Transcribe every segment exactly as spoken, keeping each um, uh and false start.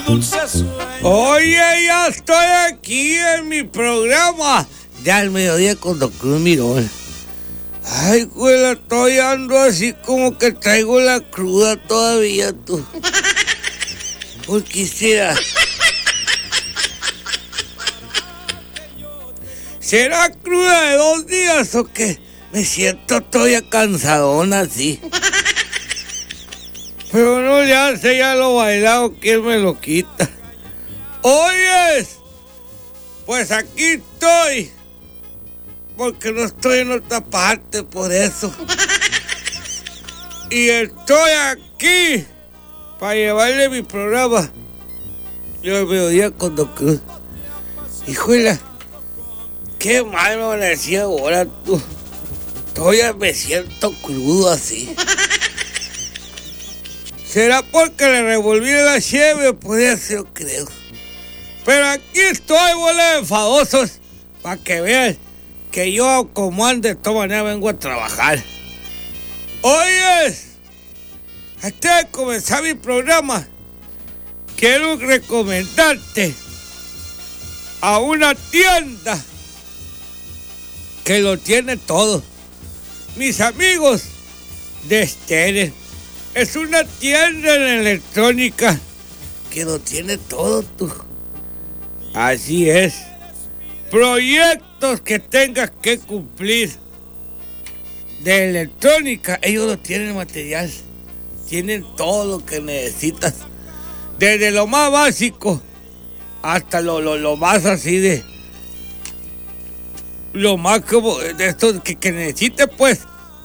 Oye, ya estoy aquí en mi programa de Al Mediodía con Don Cruz Mirón. Ay, güey, estoy ando así como que traigo la cruda todavía, tú. ¿Por qué será? ¿Será cruda de dos días o qué? Me siento todavía cansadón así. Pero no le hace ya lo bailado, ¿quién me lo quita? Oyes, pues aquí estoy. Porque no estoy en otra parte, por eso. Y estoy aquí para llevarle mi programa. Yo el mediodía con Don Cruz. Híjole, qué mal me parecía ahora, tú. Todavía me siento crudo así. ¿Será porque le revolví la cheve? Podría ser, yo creo. Pero aquí estoy, bola de enfadosos, para que vean que yo, como ando, de todas maneras vengo a trabajar. Oyes, antes de comenzar mi programa, quiero recomendarte a una tienda que lo tiene todo. Mis amigos de Steren. Es una tienda en electrónica que lo tiene todo, tú. Así es. Proyectos que tengas que cumplir de electrónica, ellos lo tienen material. Tienen todo lo que necesitas. Desde lo más básico hasta lo, lo, lo más así de... Lo más como... De esto que, que necesites, pues.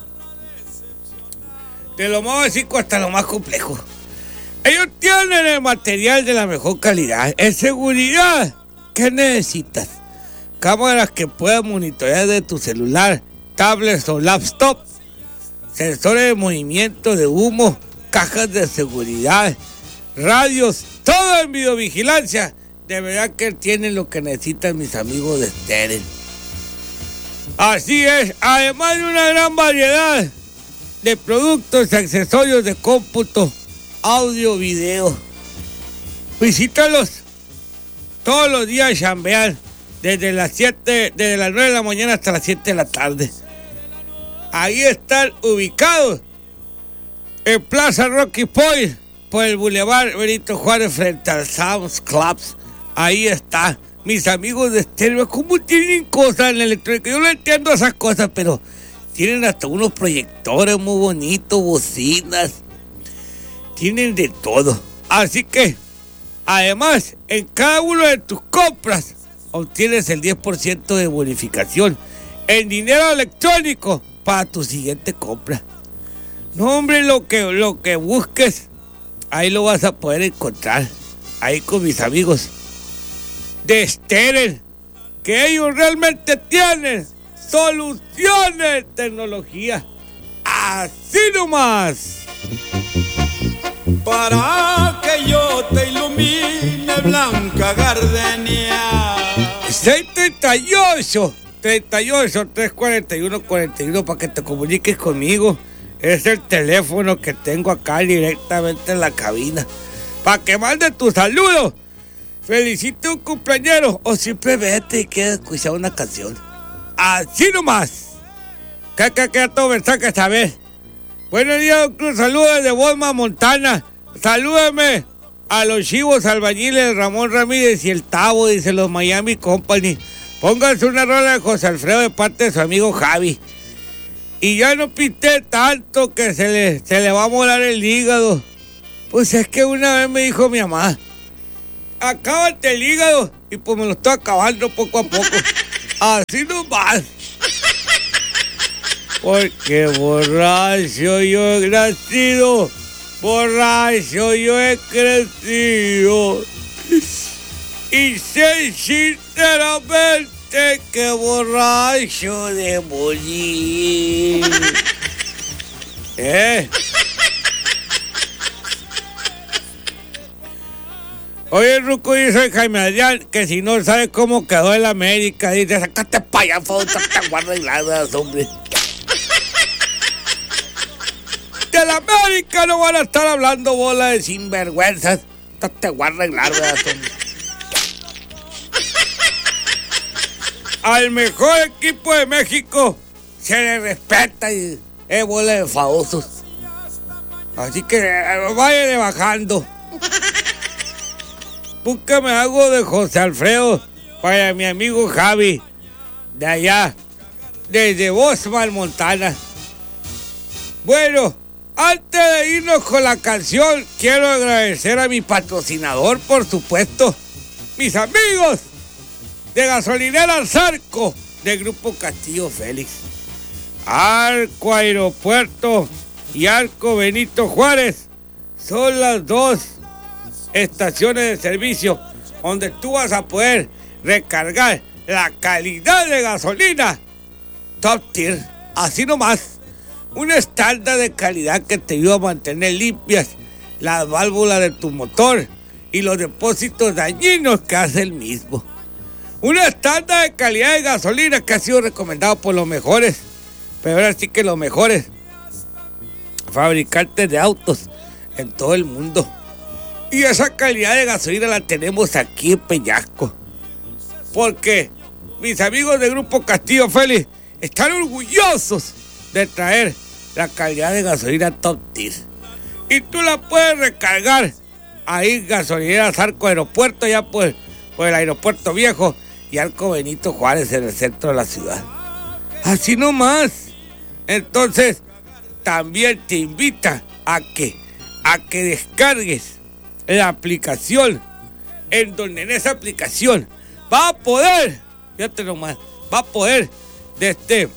De lo más básico hasta lo más complejo. Ellos tienen el material de la mejor calidad. En seguridad, ¿qué necesitas? Cámaras que puedan monitorear de tu celular, tablets o laptop, sensores de movimiento, de humo, cajas de seguridad, radios, todo en videovigilancia. De verdad que tienen lo que necesitan mis amigos de Steren. Así es, además de una gran variedad de productos y accesorios de cómputo, audio, video. Visítalos todos los días, chambear desde las siete, desde las nueve de la mañana hasta las siete de la tarde. Ahí están ubicados en Plaza Rocky Point, por el Boulevard Benito Juárez, frente al Sam's Club. Ahí está, mis amigos de Steren. ¿Cómo tienen cosas en la electrónica? Yo no entiendo esas cosas, pero tienen hasta unos proyectores muy bonitos, bocinas. Tienen de todo. Así que, además, en cada una de tus compras, obtienes el diez por ciento de bonificación en dinero electrónico para tu siguiente compra. No, hombre, lo que, lo que busques, ahí lo vas a poder encontrar. Ahí con mis amigos de Steren, que ellos realmente tienen soluciones de tecnología. Así nomás. Para que yo te ilumine, blanca gardenia. seis treinta y ocho, treinta y ocho, tres cuarenta y uno, cuarenta y uno, para que te comuniques conmigo. Es el teléfono que tengo acá directamente en la cabina. Para que mande tu saludo, felicite a un cumpleañero o simplemente quieras escuchar una canción. Así nomás. ¿Qué, qué, qué, todo mensaje esta vez? Buenos días, Don Cruz. Saludos de Bolma, Montana. Salúdame a los chivos albañiles Ramón Ramírez y el Tavo, dice los Miami Company. Pónganse una rola de José Alfredo de parte de su amigo Javi. Y ya no pité tanto que se le, se le va a molar el hígado. Pues es que una vez me dijo mi mamá, acábate el hígado, y pues me lo estoy acabando poco a poco. Así nomás. Porque borracho yo he nacido, borracho yo he crecido. Y sé sinceramente que borracho de morir. ¿Eh? Oye, Ruco, dice Jaime Adrián que si no sabe cómo quedó el América, dice, sácate pa' allá, foto, te guardas, hombre. De la América no van a estar hablando, bola de sinvergüenzas. Esto te voy a arreglar, ¿verdad? Al mejor equipo de México se le respeta y es bola de famosos. Así que vaya bajando. Búscame algo de José Alfredo para mi amigo Javi, de allá, desde Bosman, Montana. Bueno, antes de irnos con la canción, quiero agradecer a mi patrocinador, por supuesto, mis amigos de Gasolinera Zarco, del Grupo Castillo Félix. Arco Aeropuerto y Arco Benito Juárez son las dos estaciones de servicio donde tú vas a poder recargar la calidad de gasolina Top Tier, así nomás, un estándar de calidad que te ayuda a mantener limpias las válvulas de tu motor y los depósitos dañinos que hace el mismo. Un estándar de calidad de gasolina que ha sido recomendado por los mejores, pero ahora sí que los mejores fabricantes de autos en todo el mundo. Y esa calidad de gasolina la tenemos aquí en Peñasco, porque mis amigos del Grupo Castillo Félix están orgullosos de traer la calidad de gasolina Top Tier. Y tú la puedes recargar ahí, Gasolinera Arco Aeropuerto, ya por, por el Aeropuerto Viejo, y Arco Benito Juárez en el centro de la ciudad. Así nomás. Entonces, también te invita a que, a que descargues la aplicación, en donde en esa aplicación va a poder, fíjate nomás, va a poder, de este,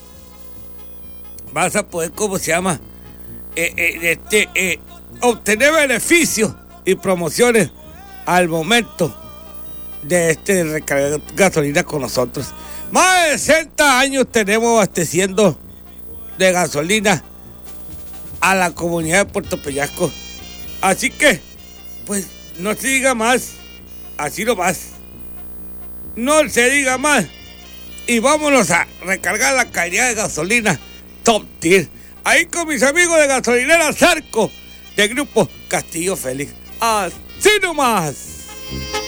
vas a poder, ¿cómo se llama? Eh, eh, de este, eh, obtener beneficios y promociones al momento de este recargar gasolina con nosotros. Más de sesenta años tenemos abasteciendo de gasolina a la comunidad de Puerto Peñasco. Así que, pues, no se diga más, así nomás. No se diga más. Y vámonos a recargar la calidad de gasolina Top Tier. Ahí con mis amigos de Gasolinera Zarco, del Grupo Castillo Félix. Así nomás.